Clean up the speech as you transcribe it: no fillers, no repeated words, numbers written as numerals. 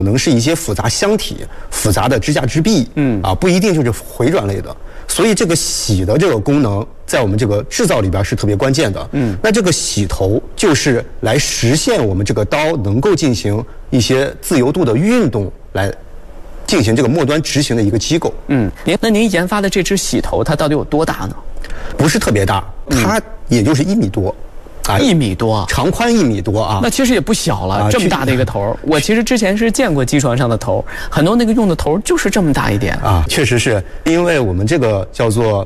可能是一些复杂箱体、复杂的支架支臂，不一定就是回转类的。所以这个洗的这个功能，在我们这个制造里边是特别关键的。那这个洗头就是来实现我们这个刀能够进行一些自由度的运动，来进行这个末端执行的一个机构。 您研发的这只洗头，它到底有多大呢？ 不是特别大，它也就是1米多。 1米多， 长宽1米多啊， 那其实也不小了，这么大的一个头。我其实之前是见过机床上的头，很多那个用的头就是这么大一点啊，确实是因为我们这个叫做